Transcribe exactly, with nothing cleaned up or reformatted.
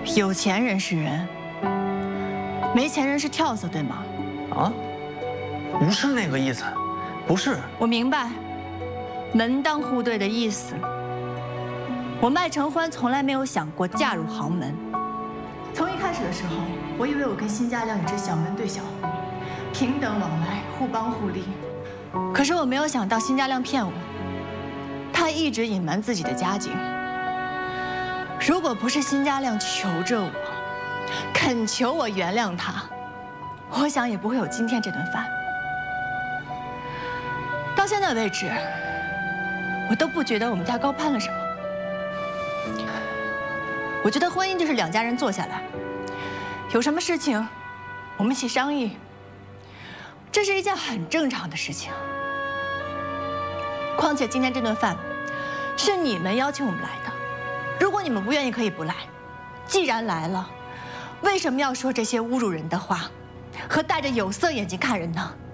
有钱人是人，没钱人是跳蚤，对吗？ 啊，不是那个意思，不是。 我明白，门当户对的意思。我麦承欢从来没有想过嫁入豪门。从一开始的时候，我以为我跟辛家亮也是小门对小户，平等往来，互帮互利。可是我没有想到辛家亮骗我，他一直隐瞒自己的家境。如果不是辛家亮求着我，恳求我原谅他，我想也不会有今天这顿饭。到现在为止，我都不觉得我们家高攀了什么。我觉得婚姻就是两家人坐下来，有什么事情，我们一起商议，这是一件很正常的事情。况且今天这顿饭，是你们邀请我们来的。如果你们不愿意，可以不来。既然来了，为什么要说这些侮辱人的话，和戴着有色眼镜看人呢？